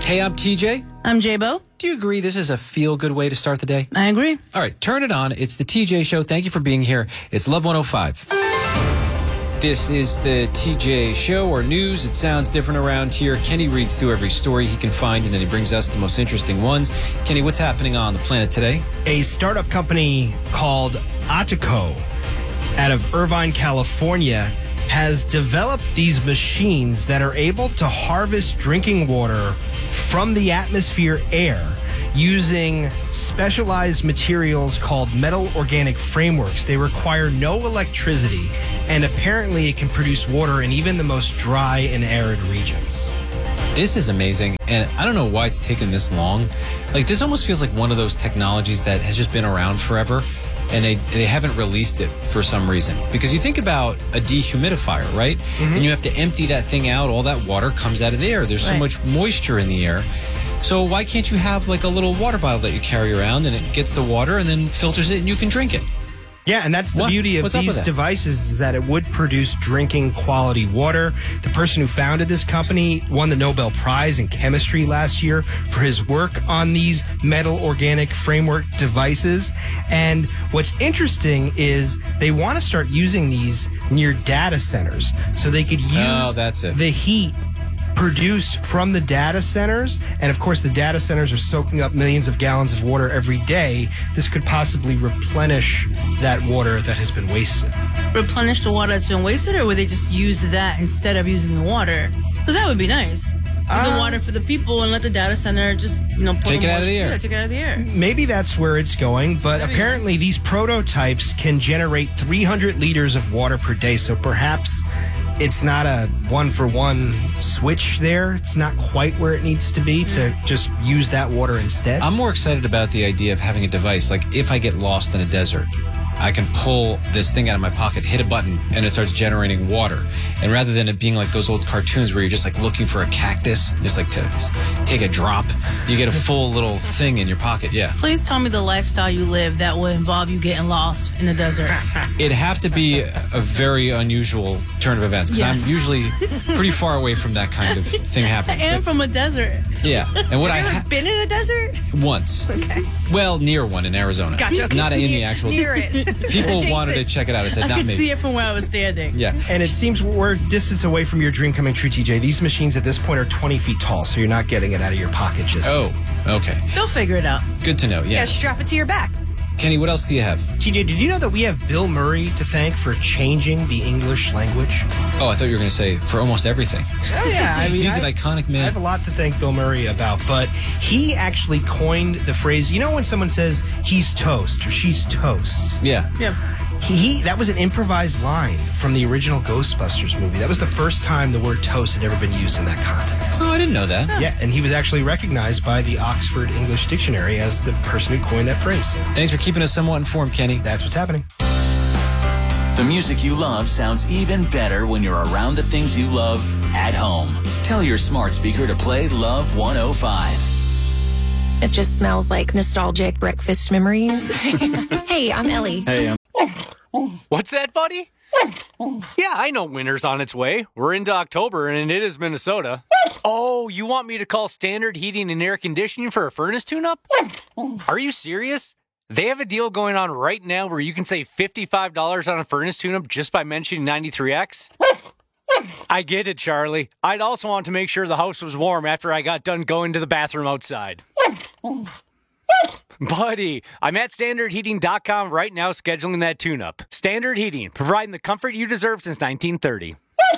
Hey, I'm TJ. I'm J-Bo. Do you agree this is a feel-good way to start the day? I agree. All right, turn it on. It's the TJ Show. Thank you for being here. It's Love 105. This is the TJ Show, or news. It sounds different around here. Kenny reads through every story he can find, and then he brings us the most interesting ones. Kenny, what's happening on the planet today? A startup company called Attico out of Irvine, California, has developed these machines that are able to harvest drinking water from the atmosphere air using specialized materials called metal organic frameworks. They require no electricity, and apparently it can produce water in even the most dry and arid regions. This is amazing, and I don't know why it's taken this long. Like, this almost feels like one of those technologies that has just been around forever, and they haven't released it for some reason. Because you think about a dehumidifier, right? Mm-hmm. And you have to empty that thing out. All that water comes out of the air. There's so much moisture in the air. So why can't you have like a little water bottle that you carry around, and it gets the water and then filters it and you can drink it? Yeah, and that's the beauty of these devices, is that it would produce drinking quality water. The person who founded this company won the Nobel Prize in Chemistry last year for his work on these metal organic framework devices. And what's interesting is they want to start using these near data centers so they could use the heat produced from the data centers. And of course, the data centers are soaking up millions of gallons of water every day. This could possibly replenish that water that has been wasted. Replenish the water that's been wasted, or would they just use that instead of using the water? Because that would be nice. The water for the people and let the data center just, take it out of the air. Yeah, take it out of the air. Maybe that's where it's going, but apparently these prototypes can generate 300 liters of water per day. So perhaps it's not a one-for-one switch there. It's not quite where it needs to be to just use that water instead. I'm more excited about the idea of having a device, like if I get lost in a desert, I can pull this thing out of my pocket, hit a button, and it starts generating water. And rather than it being like those old cartoons where you're just like looking for a cactus, just like to take a drop, you get a full little thing in your pocket. Yeah. Please tell me the lifestyle you live that would involve you getting lost in the desert. It'd have to be a very unusual turn of events, because I'm usually pretty far away from that kind of thing happening. And from a desert. Yeah. And what Have you ever been in a desert? Once. Okay. Well, near one in Arizona. Gotcha. Okay. Not in the actual. Near it. People wanted to check it out. I said, I not could me. see it from where I was standing. Yeah. And it seems we're distance away from your dream coming true, TJ. These machines at this point are 20 feet tall, so you're not getting it out of your pocket just Oh, okay. They'll figure it out. Good to know, yeah. Strap it to your back. Kenny, what else do you have? TJ, did you know that we have Bill Murray to thank for changing the English language? Oh, I thought you were going to say for almost everything. Oh, yeah. I mean, he's an iconic man. I have a lot to thank Bill Murray about, but he actually coined the phrase, when someone says he's toast or she's toast? Yeah. Yeah. That was an improvised line from the original Ghostbusters movie. That was the first time the word toast had ever been used in that context. Oh, I didn't know that. Yeah, and he was actually recognized by the Oxford English Dictionary as the person who coined that phrase. Thanks for keeping us somewhat informed, Kenny. That's what's happening. The music you love sounds even better when you're around the things you love at home. Tell your smart speaker to play Love 105. It just smells like nostalgic breakfast memories. Hey, I'm Ellie. Hey, What's that, buddy? Yeah, I know winter's on its way. We're into October, and it is Minnesota. Oh, you want me to call Standard Heating and Air Conditioning for a furnace tune-up? Are you serious? They have a deal going on right now where you can save $55 on a furnace tune-up just by mentioning 93X. I get it, Charlie. I'd also want to make sure the house was warm after I got done going to the bathroom outside. Buddy, I'm at StandardHeating.com right now scheduling that tune-up. Standard Heating, providing the comfort you deserve since 1930.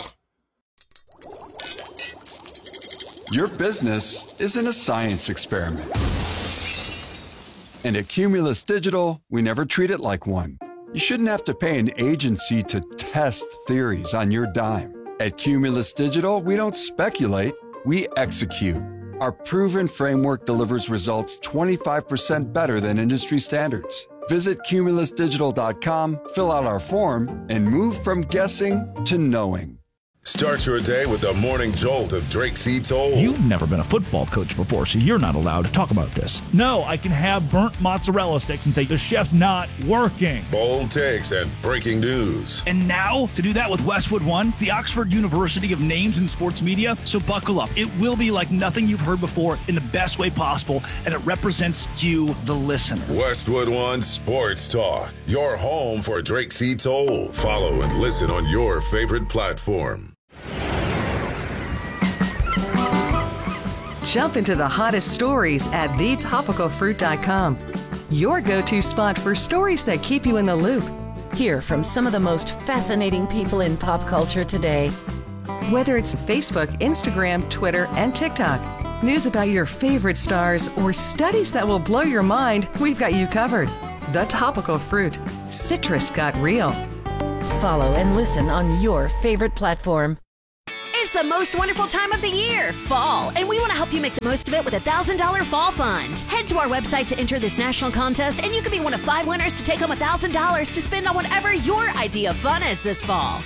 Your business isn't a science experiment. And at Cumulus Digital, we never treat it like one. You shouldn't have to pay an agency to test theories on your dime. At Cumulus Digital, we don't speculate, we execute. Our proven framework delivers results 25% better than industry standards. Visit cumulusdigital.com, fill out our form, and move from guessing to knowing. Start your day with the morning jolt of Drake C. Toll. You've never been a football coach before, so you're not allowed to talk about this. No, I can have burnt mozzarella sticks and say the chef's not working. Bold takes and breaking news. And now, to do that with Westwood One, the Oxford University of names in sports media. So buckle up. It will be like nothing you've heard before in the best way possible, and it represents you, the listener. Westwood One Sports Talk, your home for Drake C. Toll. Follow and listen on your favorite platform. Jump into the hottest stories at thetopicalfruit.com. Your go-to spot for stories that keep you in the loop. Hear from some of the most fascinating people in pop culture today. Whether it's Facebook, Instagram, Twitter, and TikTok, news about your favorite stars, or studies that will blow your mind, we've got you covered. The Topical Fruit. Citrus got real. Follow and listen on your favorite platform. It's the most wonderful time of the year, fall, and we want to help you make the most of it with a $1,000 fall fund. Head to our website to enter this national contest, and you can be one of 5 winners to take home $1,000 to spend on whatever your idea of fun is this fall.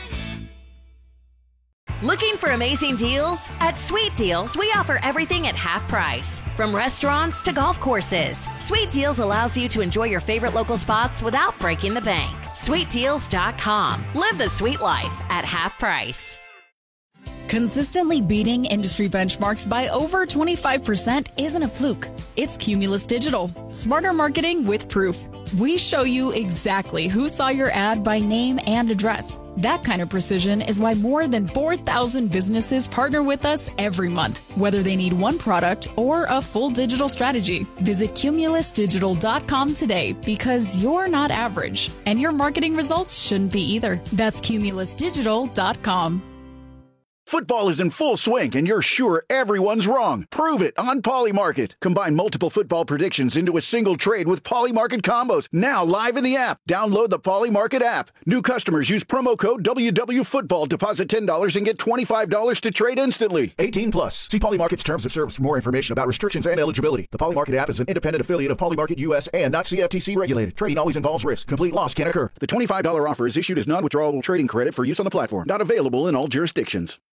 Looking for amazing deals? At Sweet Deals, we offer everything at half price. From restaurants to golf courses, Sweet Deals allows you to enjoy your favorite local spots without breaking the bank. SweetDeals.com. Live the sweet life at half price. Consistently beating industry benchmarks by over 25% isn't a fluke. It's Cumulus Digital. Smarter marketing with proof. We show you exactly who saw your ad by name and address. That kind of precision is why more than 4,000 businesses partner with us every month, whether they need one product or a full digital strategy. Visit cumulusdigital.com today because you're not average, and your marketing results shouldn't be either. That's cumulusdigital.com. Football is in full swing, and you're sure everyone's wrong. Prove it on Polymarket. Combine multiple football predictions into a single trade with Polymarket combos. Now live in the app. Download the Polymarket app. New customers use promo code WWFootball. Deposit $10 and get $25 to trade instantly. 18 plus. See Polymarket's terms of service for more information about restrictions and eligibility. The Polymarket app is an independent affiliate of Polymarket US and not CFTC regulated. Trading always involves risk. Complete loss can occur. The $25 offer is issued as non-withdrawable trading credit for use on the platform. Not available in all jurisdictions.